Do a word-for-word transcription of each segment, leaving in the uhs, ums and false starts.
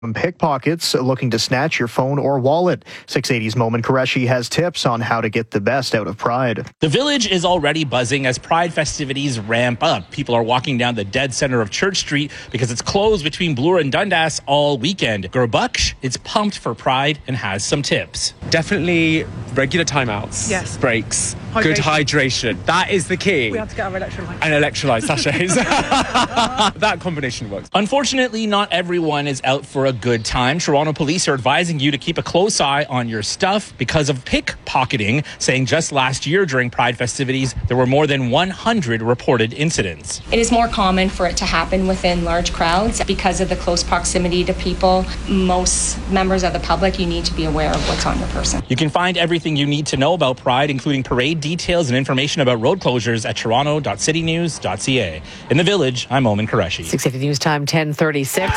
Pickpockets looking to snatch your phone or wallet. six eighty's Momin Qureshi has tips on how to get the best out of Pride. The Village is already buzzing as Pride festivities ramp up. People are walking down the dead center of Church Street because it's closed between Bloor and Dundas all weekend. Gurbuksh is pumped for Pride and has some tips. Definitely regular timeouts. Yes. Breaks. Hydration. Good hydration. That is the key. We have to get our electrolytes. And electrolyte sachets. That combination works. Unfortunately, not everyone is out for a good time. Toronto police are advising you to keep a close eye on your stuff because of pickpocketing, saying just last year during Pride festivities, there were more than one hundred reported incidents. It is more common for it to happen within large crowds because of the close proximity to people. Most members of the public, you need to be aware of what's on your person. You can find everything you need to know about Pride, including parade details and information about road closures at toronto dot city news dot c a. In the Village, I'm Momin Qureshi. six eighty News Time, ten thirty-six.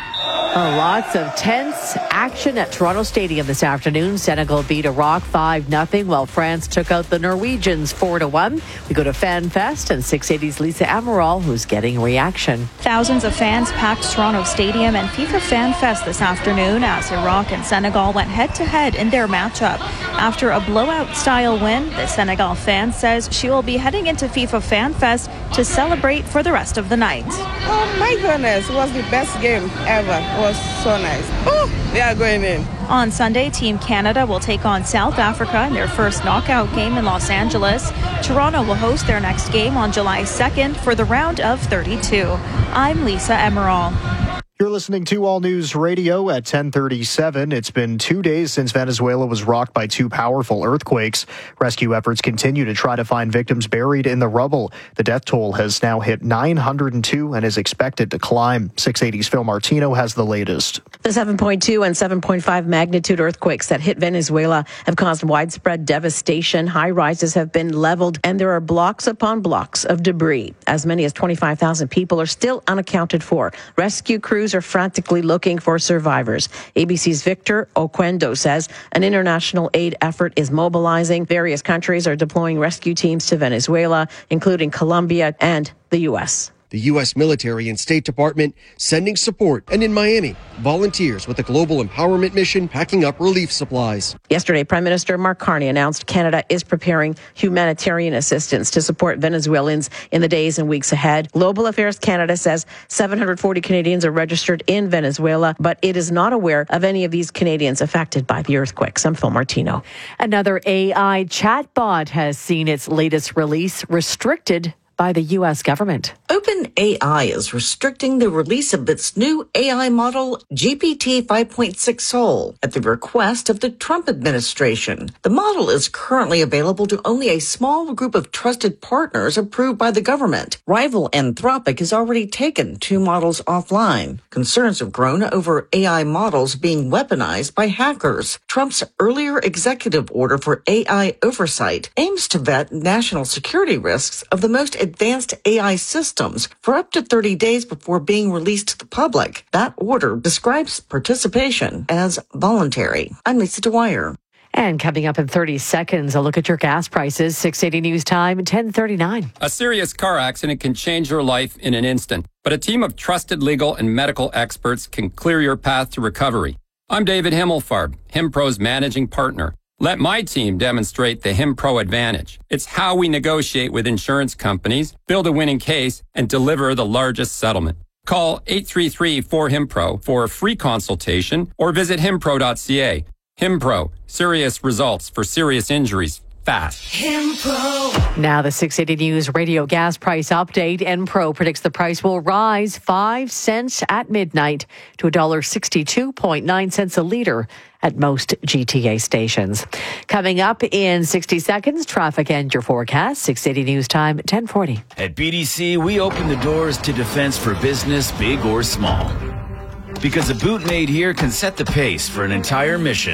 Oh, lots of tense action at Toronto Stadium this afternoon. Senegal beat Iraq five nothing, while France took out the Norwegians four to one. We go to FanFest and six eighty's Lisa Amaral, who's getting reaction. Thousands of fans packed Toronto Stadium and FIFA FanFest this afternoon as Iraq and Senegal went head-to-head in their matchup. After a blowout-style win, the Senegal fan says she will be heading into FIFA FanFest to celebrate for the rest of the night. Oh my goodness, it was the best game ever. It was so nice. Oh, they are going in. On Sunday, Team Canada will take on South Africa in their first knockout game in Los Angeles. Toronto will host their next game on July second for the round of thirty-two. I'm Lisa Emerald. You're listening to All News Radio at ten thirty-seven. It's been two days since Venezuela was rocked by two powerful earthquakes. Rescue efforts continue to try to find victims buried in the rubble. The death toll has now hit nine hundred two and is expected to climb. six eighty's Phil Martino has the latest. The seven point two and seven point five magnitude earthquakes that hit Venezuela have caused widespread devastation. High rises have been leveled, and there are blocks upon blocks of debris. As many as twenty-five thousand people are still unaccounted for. Rescue crews are frantically looking for survivors. A B C's Victor Oquendo says an international aid effort is mobilizing. Various countries are deploying rescue teams to Venezuela, including Colombia and the U S The U S military and State Department sending support. And in Miami, volunteers with the Global Empowerment Mission packing up relief supplies. Yesterday, Prime Minister Mark Carney announced Canada is preparing humanitarian assistance to support Venezuelans in the days and weeks ahead. Global Affairs Canada says seven hundred forty Canadians are registered in Venezuela, but it is not aware of any of these Canadians affected by the earthquakes. I'm Phil Martino. Another A I chatbot has seen its latest release restricted by the U S government. OpenAI is restricting the release of its new A I model, G P T five point six Sol, at the request of the Trump administration. The model is currently available to only a small group of trusted partners approved by the government. Rival Anthropic has already taken two models offline. Concerns have grown over A I models being weaponized by hackers. Trump's earlier executive order for A I oversight aims to vet national security risks of the most advanced A I systems for up to thirty days before being released to the public. That order describes participation as voluntary. I'm Lisa Dwyer. And coming up in thirty seconds, a look at your gas prices. six eighty News Time, ten thirty-nine. A serious car accident can change your life in an instant, but a team of trusted legal and medical experts can clear your path to recovery. I'm David Himmelfarb, HimPro's managing partner. Let my team demonstrate the HimPro advantage. It's how we negotiate with insurance companies, build a winning case, and deliver the largest settlement. Call eight three three four HimPro for a free consultation or visit himpro dot c a. HimPro, serious results for serious injuries. Fast. HimPro. Now the six eighty News Radio gas price update. Enpro predicts the price will rise five cents at midnight to one dollar sixty-two point nine cents a litre at most G T A stations. Coming up in sixty seconds, traffic and your forecast. six eighty News Time, ten forty. At B D C, we open the doors to defense for business, big or small. Because a boot made here can set the pace for an entire mission.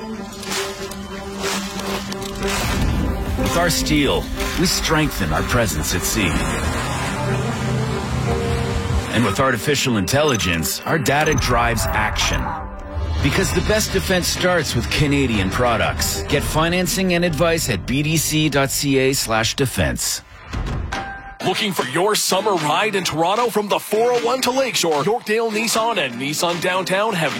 With our steel, we strengthen our presence at sea. And with artificial intelligence, our data drives action. Because the best defense starts with Canadian products. Get financing and advice at b d c dot c a slash defense. Looking for your summer ride in Toronto? From the four oh one to Lakeshore, Yorkdale Nissan and Nissan Downtown have